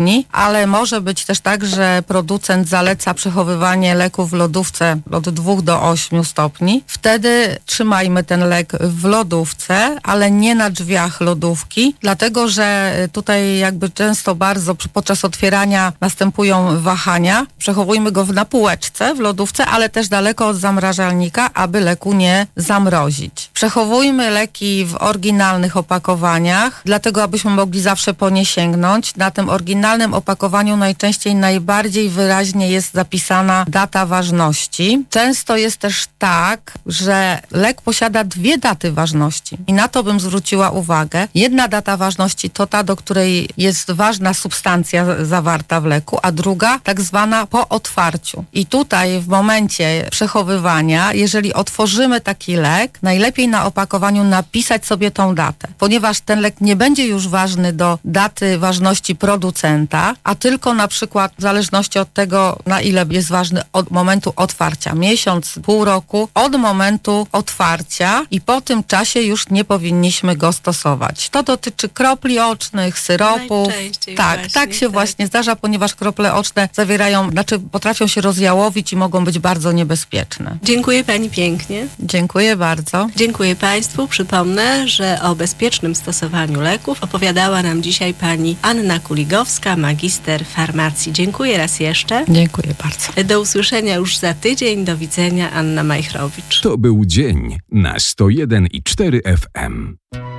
stopni, ale może być też tak, że producent zaleca przechowywanie leku w lodówce od 2 do 8 stopni. Wtedy trzymajmy ten lek w lodówce, ale nie na drzwiach lodówki, dlatego że tutaj jakby często bardzo podczas otwierania następują wahania. Przechowujmy go na półeczce w lodówce, ale też daleko od zamrażalnika, aby leku nie zamrozić. Przechowujmy leki w oryginalnych opakowaniach, dlatego abyśmy mogli zawsze po nie sięgnąć. Na tym oryginalnym opakowaniu najczęściej najbardziej wyraźnie jest zapisana data ważności. Często jest też tak, że lek posiada 2 daty ważności i na to bym zwróciła uwagę. Jedna data ważności to ta, do której jest ważna substancja zawarta w leku, a druga tak zwana po otwarciu. I tutaj w momencie przechowywania, jeżeli otworzymy taki lek, najlepiej na opakowaniu napisać sobie tą datę, ponieważ ten lek nie będzie już ważny do daty ważności producenta, a tylko na przykład w zależności od tego, na ile jest ważny od momentu otwarcia. Miesiąc, pół roku, od momentu otwarcia i po tym czasie już nie powinniśmy go stosować. To dotyczy kropli ocznych, syropów. Tak się właśnie zdarza, ponieważ krople oczne potrafią się rozjałowić i mogą być bardzo niebezpieczne. Dziękuję pani pięknie. Dziękuję bardzo. Dziękuję państwu. Przypomnę, że o bezpiecznym stosowaniu leków opowiadała nam dzisiaj pani Anna Kuligowska, magister farmacji. Dziękuję raz jeszcze. Dziękuję bardzo. Do usłyszenia już za tydzień. Do widzenia, Anna Majchrowicz. To był dzień na 101,4 FM.